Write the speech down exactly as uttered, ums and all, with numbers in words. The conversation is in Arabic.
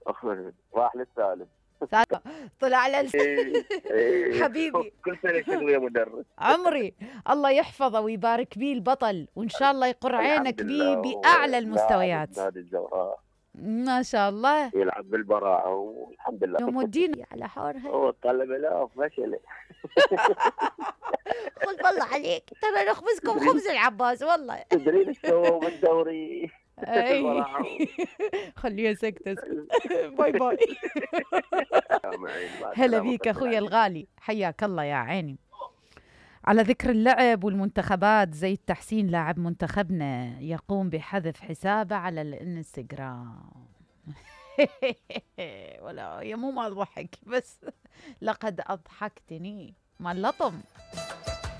راح للثالث. ثالثة طلع على الس... إيه إيه حبيبي كل سنة شغله يا مدرس. عمري، الله يحفظه ويبارك بيه البطل، وإن شاء الله يقر الحمد عينك بيه لله، بأعلى ولاعب المستويات. بنادي الزهراء، ما شاء الله. يلعب بالبراعة والحمد لله. يوم الدين على حورها. هو طلب لا فشل. خذ بالله عليك، ترى نخبزكم تدري خبز العباس والله. تدري ايش سووا بالدوري اي البراعة. خليها سكت اسكت. باي باي. معين مع هلا السلامة بيك أخوك اخويا العزيز. الغالي، حياك الله يا عيني. على ذكر اللعب والمنتخبات، زيد تحسين لاعب منتخبنا يقوم بحذف حسابه على الانستغرام. ولا هي مو مال ضحك بس لقد أضحكتني، مال لطم.